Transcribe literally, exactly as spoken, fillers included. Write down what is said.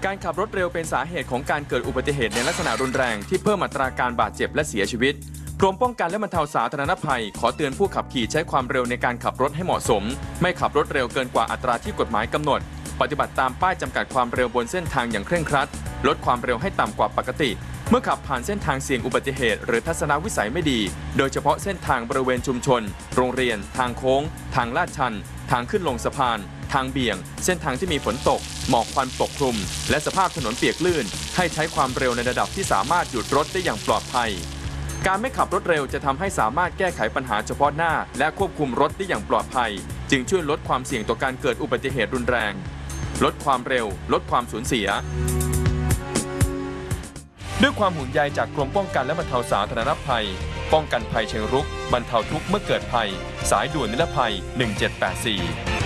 การขับรถเร็วเป็นสาเหตุของการเกิดอุบัติเหตุในลักษณะรุนแรงที่เพิ่มอัตราการบาดเจ็บและเสียชีวิตกรมป้องกันและบรรเทาสาธารณภัยขอเตือนผู้ขับขี่ใช้ความเร็วในการขับรถให้เหมาะสมไม่ขับรถเร็วเกินกว่าอัตราที่กฎหมายกำหนดปฏิบัติตามป้ายจำกัดความเร็วบนเส้นทางอย่างเคร่งครัดลดความเร็วให้ต่ำกว่าปกติเมื่อขับผ่านเส้นทางเสี่ยงอุบัติเหตุหรือทัศนวิสัยไม่ดีโดยเฉพาะเส้นทางบริเวณชุมชนโรงเรียนทางโค้งทางลาดชันทางขึ้นลงสะพานทางเบี่ยงเส้นทางที่มีฝนตกหมอกควันปกคลุมและสภาพถนนเปียกลื่นให้ใช้ความเร็วในระดับที่สามารถหยุดรถได้อย่างปลอดภัยการไม่ขับรถเร็วจะทำให้สามารถแก้ไขปัญหาเฉพาะหน้าและควบคุมรถได้อย่างปลอดภัยจึงช่วยลดความเสี่ยงต่อการเกิดอุบัติเหตุรุนแรงลดความเร็วลดความสูญเสียด้วยความห่วงใยจากกรมป้องกันและบรรเทาสาธารณภัยป้องกันภัยเชิงรุกบรรเทาทุกข์เมื่อเกิดภัยสายด่วนนิรภัยหนึ่งเจ็ดแปดสี่